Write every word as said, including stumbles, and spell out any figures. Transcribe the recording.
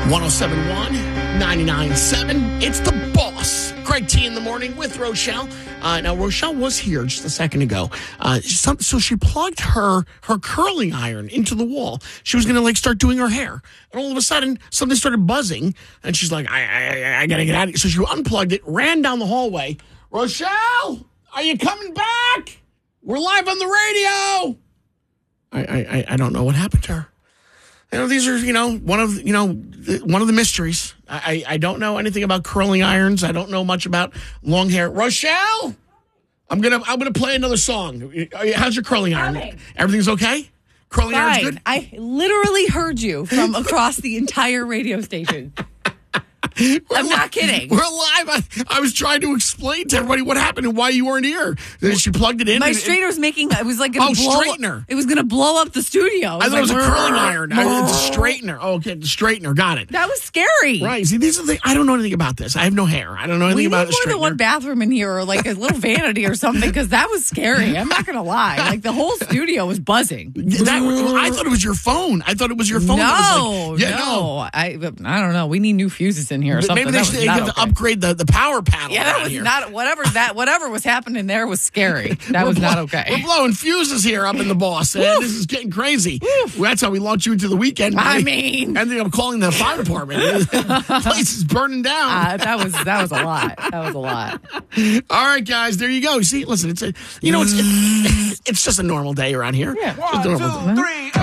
one oh seven point one, ninety-nine point seven. It's the boss. Greg T in the morning with Rochelle. Uh, now, Rochelle was here just a second ago. Uh, some, so she plugged her her curling iron into the wall. She was going to, like, start doing her hair. And all of a sudden, something started buzzing. And she's like, I, I, I got to get out of here. So she unplugged it, ran down the hallway. Rochelle, are you coming back? We're live on the radio. I, I, I don't know what happened to her. You know, these are, you know, one of, you know, one of the mysteries. I, I don't know anything about curling irons. I don't know much about long hair. Rochelle, I'm gonna I'm gonna play another song. How's your curling iron? Fine. Everything's okay? Curling Fine. iron's good? I literally heard you from across the entire radio station. I'm not kidding. We're live. I, I was trying to explain to everybody what happened and why you weren't here. Then she plugged it in. My and, straightener was making, it was like going to Oh, blow. straightener. It was going to blow up the studio. I thought it was like, a curling iron. I, it's a straightener. Oh, okay, the straightener. Got it. That was scary. Right. See, these are the. I don't know anything about this. I have no hair. I don't know anything We need about a more straightener. than one bathroom in here, or like a little vanity or something, because that was scary. I'm not going to lie. Like the whole studio was buzzing. That, I thought it was your phone. I thought it was your phone. No, that was like, yeah, no. I, I don't know. We need new fuses in here or something. Maybe they That should was they not have to okay. upgrade the, the power panel. Yeah, that around was here. not whatever that whatever was happening there was scary. That We're was not blow- okay. We're blowing fuses here up in the boss. And this is getting crazy. That's how we launch you into the weekend. I buddy. mean, I think I'm calling the fire department. The place is burning down. uh, that was that was a lot. That was a lot. All right, guys, there you go. See, listen, it's a, you know, it's it, it's just a normal day around here. Yeah. Just a normal day. One, two, three.